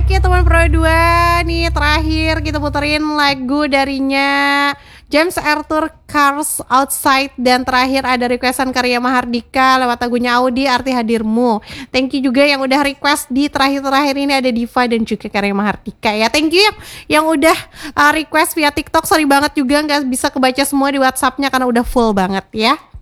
Oke teman Pro 2 nih terakhir kita puterin lagu darinya James Arthur Cars Outside. Dan terakhir ada requestan Karya Mahardika lewat lagunya Audi Arti Hadirmu. Thank you juga yang udah request di terakhir-terakhir ini, ada Diva dan juga Karya Mahardika ya. Thank you yang udah request via TikTok. Sorry banget juga gak bisa kebaca semua di WhatsAppnya karena udah full banget ya.